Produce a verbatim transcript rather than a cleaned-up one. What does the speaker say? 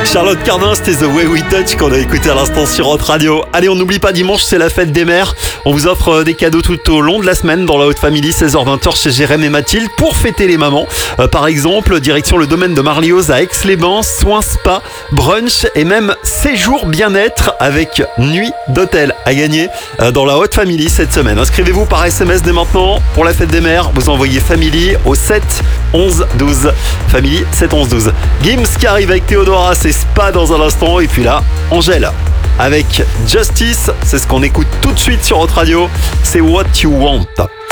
Charlotte Cardin, c'était The Way We Touch qu'on a écouté à l'instant sur Hot Radio. Allez, on n'oublie pas, dimanche, c'est la fête des mères. On vous offre des cadeaux tout au long de la semaine dans la Haute Family, seize heures vingt chez Jérém et Mathilde pour fêter les mamans. Euh, par exemple, direction le domaine de Marlioz à Aix-les-Bains, soins spa, brunch et même séjour bien-être avec nuit d'hôtel à gagner euh, dans la Haute Family cette semaine. Inscrivez-vous par S M S dès maintenant pour la fête des mères. Vous envoyez Family au sept onze douze. Family sept onze douze. Gims qui arrive avec Théodora, c'est Spa dans un instant. Et puis là, Angèle avec Justice. C'est ce qu'on écoute tout de suite sur Hot Radio. C'est What You Want.